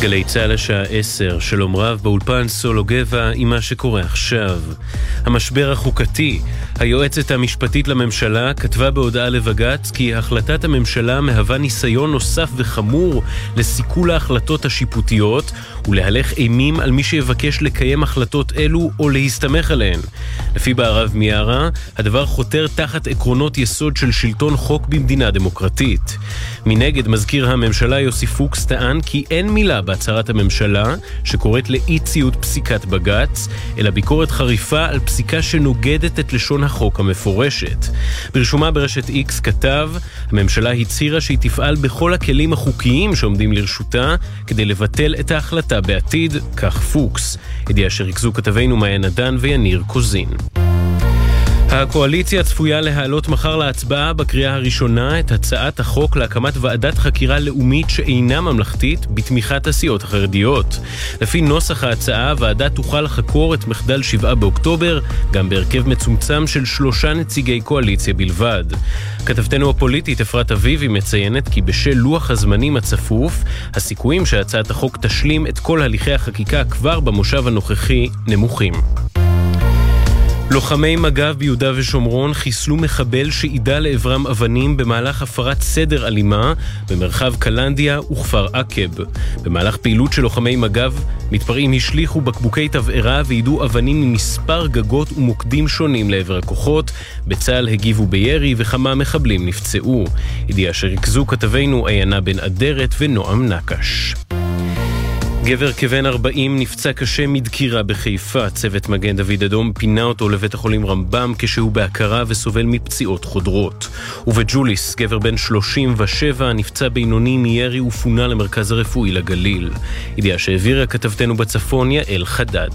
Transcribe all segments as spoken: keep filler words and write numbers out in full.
גלי צהל השעה עשר, שלום רב, באולפן סולו גבע עם מה שקורה עכשיו. המשבר החוקתי. היועצת המשפטית לממשלה כתבה בהודעה לבג"ץ כי החלטת הממשלה מהווה ניסיון נוסף וחמור לסיכול ההחלטות השיפוטיות ולהלך אימים על מי שיבקש לקיים החלטות אלו או להסתמך עליהן. לפי בערב מיארה, הדבר חותר תחת עקרונות יסוד של שלטון חוק במדינה דמוקרטית. מנגד, מזכיר הממשלה יוסי פוקס טען כי אין מילה בהצהרת הממשלה שקוראת לאי ציות פסיקת בג"ץ, אלא ביקורת חריפה על פסיקה שנוגדת את לשון החוק המפורשת. ברשומה ברשת איקס כתב, הממשלה הצהירה שהיא תפעל בכל הכלים החוקיים שעומדים לרשותה כדי לבטל את ההחלטה בעתיד, כך פוקס. ידיעה שריכזו כתבינו מאיה נדן ויניר קוזין. הקואליציה צפויה להעלות מחר להצבעה בקריאה הראשונה את הצעת החוק להקמת ועדת חקירה לאומית שאינה ממלכתית בתמיכת הסיעות החרדיות. לפי נוסח ההצעה, הוועדה תוכל לחקור את מחדל שבעה באוקטובר, גם בהרכב מצומצם של שלושה נציגי קואליציה בלבד. כתבתנו הפוליטית אפרת אביבי מציינת כי בשל לוח הזמנים הצפוף, הסיכויים שהצעת החוק תשלים את כל הליכי החקיקה כבר במושב הנוכחי נמוכים. לוחמי מג"ב ביהודה ושומרון חיסלו מחבל שעידה לעברם אבנים במהלך הפרת סדר אלימה במרחב קלנדיה וכפר עקב. במהלך פעילות של לוחמי מג"ב, מתפרעים השליחו בקבוקי תבערה ועידו אבנים ממספר גגות ומוקדים שונים לעבר הכוחות. בצה"ל הגיבו בירי וכמה מחבלים נפצעו. ידיעה שריכזו כתבינו עיינה בן אדרת ונועם נקש. גבר כבן ארבעים נפצע קשה מדקירה בחיפה. צוות מגן דוד אדום פינה אותו לבית החולים רמב"ם כשהוא בהכרה וסובל מפציעות חודרות. ובג'וליס, גבר בן שלושים ושבע נפצע בינוני מירי ופונה למרכז הרפואי לגליל. ידיעה שהעבירה כתבתנו בצפון יעל חדד.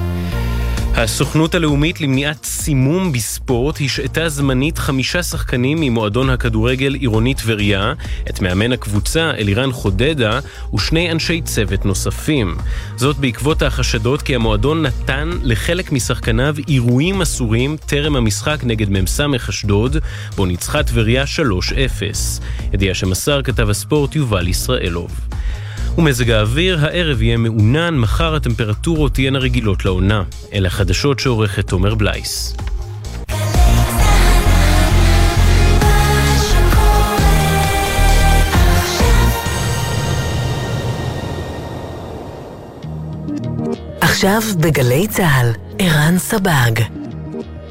הסוכנות הלאומית למניעת סימום בספורט השעתה זמנית חמישה שחקנים ממועדון הכדורגל עירוני טבריה, את מאמן הקבוצה אלירן חודדה ושני אנשי צוות נוספים. זאת בעקבות החשדות כי המועדון נתן לחלק משחקניו אירועים אסורים טרם המשחק נגד ממסמך אשדוד, בו ניצחה טבריה שלוש אפס. ידיעה שמסר כתב הספורט יובל ישראלוב. ומזג האוויר, הערב יהיה מעונן, מחר הטמפרטורות תהיינה רגילות לעונה. אלה החדשות שעורכת תומר בלייס. עכשיו בגלי צהל, ערן סבג.